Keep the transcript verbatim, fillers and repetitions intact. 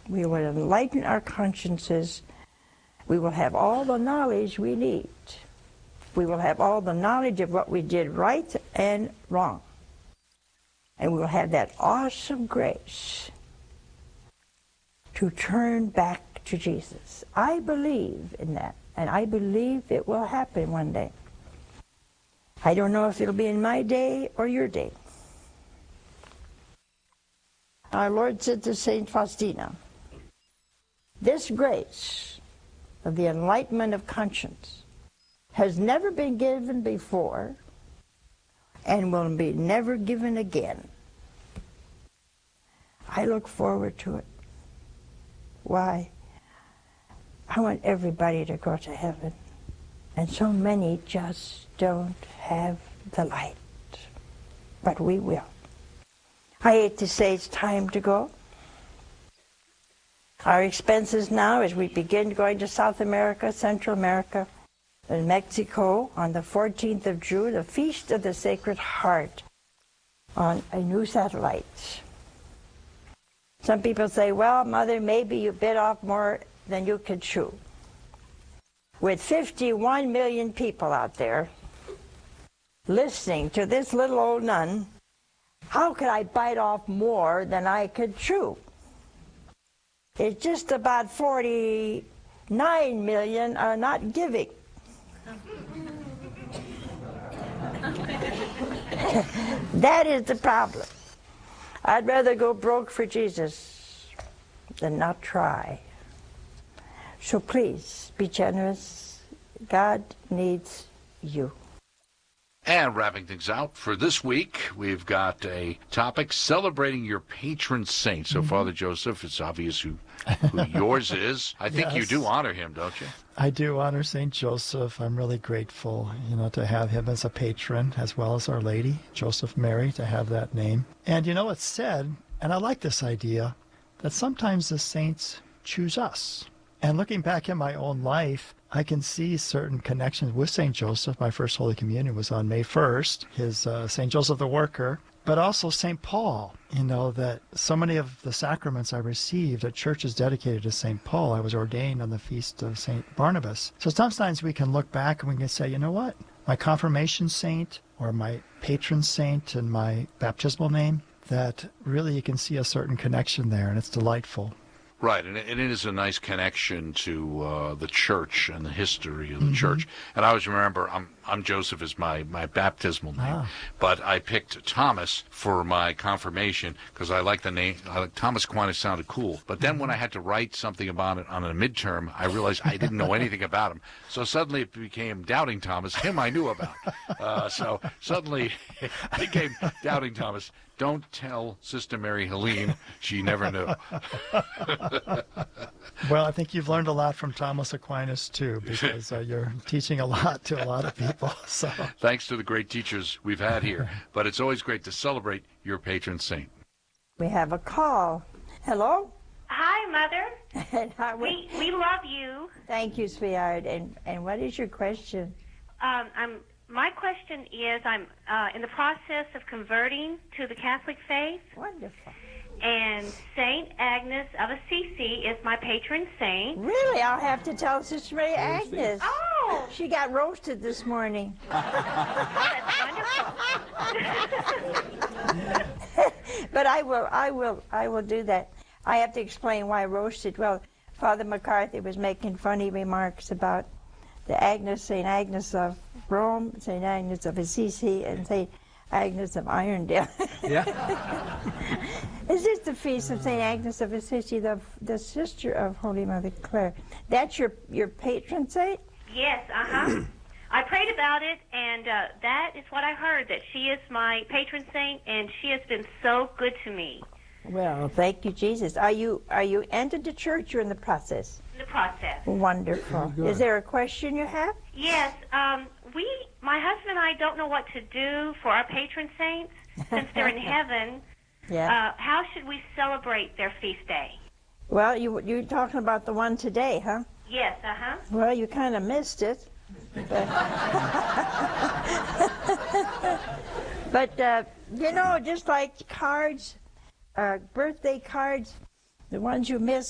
We will enlighten our consciences. We will have all the knowledge we need. We will have all the knowledge of what we did right and wrong. And we will have that awesome grace to turn back to Jesus. I believe in that, and I believe it will happen one day. I don't know if it'll be in my day or your day. Our Lord said to Saint Faustina, this grace of the enlightenment of conscience has never been given before and will be never given again. I look forward to it. Why? I want everybody to go to heaven, and so many just don't have the light. But we will. I hate to say it's time to go. Our expenses now, as we begin going to South America, Central America, and Mexico on the fourteenth of June, the Feast of the Sacred Heart on a new satellite. Some people say, well, Mother, maybe you bit off more than you could chew. With fifty-one million people out there listening to this little old nun, how could I bite off more than I could chew? It's just about forty-nine million are not giving. That is the problem. I'd rather go broke for Jesus than not try. So please, be generous. God needs you. And wrapping things out for this week, we've got a topic celebrating your patron saint. So, mm-hmm. Father Joseph, it's obvious who, who yours is. I think yes. You do honor him, don't you? I do honor Saint Joseph. I'm really grateful, you know, to have him as a patron, as well as Our Lady, Joseph Mary, to have that name. And you know, it's said, and I like this idea, that sometimes the saints choose us. And looking back in my own life, I can see certain connections with Saint Joseph. My first Holy Communion was on May first, his uh, Saint Joseph the Worker, but also Saint Paul. You know, that so many of the sacraments I received at churches dedicated to Saint Paul. I was ordained on the feast of Saint Barnabas. So sometimes we can look back and we can say, you know what? My confirmation saint or my patron saint and my baptismal name, that really you can see a certain connection there, and it's delightful. Right, and it, and it is a nice connection to uh, the church and the history of the Mm-hmm. church. And I always remember, I'm I'm Joseph is my, my baptismal name, Ah. but I picked Thomas for my confirmation because I like the name. I like Thomas Aquinas sounded cool. But then when I had to write something about it on a midterm, I realized I didn't know anything about him. So suddenly it became Doubting Thomas. Him I knew about. Uh, so suddenly it became Doubting Thomas. Don't tell Sister Mary Helene. She never knew. Well, I think you've learned a lot from Thomas Aquinas, too, because uh, you're teaching a lot to a lot of people. So thanks to the great teachers we've had here. But it's always great to celebrate your patron saint. We have a call. Hello? Hi, Mother. And I would- We we love you. Thank you, sweetheart. And and what is your question? Um, I'm. My question is, I'm uh, in the process of converting to the Catholic faith, Wonderful. and Saint Agnes of Assisi is my patron saint. Really? I'll have to tell Sister Mary Agnes. Oh, She got roasted this morning. that's wonderful. But I will, I will, I will do that. I have to explain why roasted. Well, Father McCarthy was making funny remarks about the Agnes, Saint Agnes of Rome, Saint Agnes of Assisi, and Saint Agnes of Irondale. Yeah. Is this the feast of Saint Agnes of Assisi, the the sister of Holy Mother Clare? That's your your patron saint? Yes, uh-huh. I prayed about it, and uh, that is what I heard, that she is my patron saint, and she has been so good to me. Well, thank you, Jesus. Are you are you entered the church? You're in the process. In the process. Wonderful. Very good. Is there a question you have? Yes, um, we, my husband and I don't know what to do for our patron saints, since they're in heaven. Yeah. Uh, how should we celebrate their feast day? Well, you you're talking about the one today, huh? Yes, uh-huh. Well, you kind of missed it. But, but uh, you know, just like cards, uh, birthday cards, the ones you miss